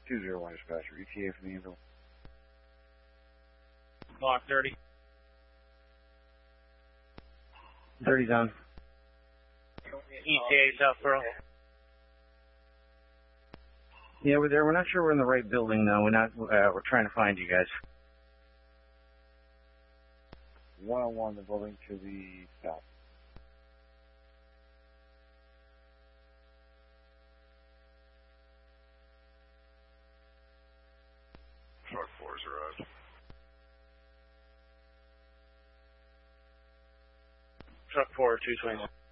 201 dispatcher, ETA for the Anvil. Block 30. 30's on. ETA Southborough. Yeah, we're there. We're not sure we're in the right building, though. We're trying to find you guys. 101, the building to the south. Truck 4's arrived. Truck 4, 220.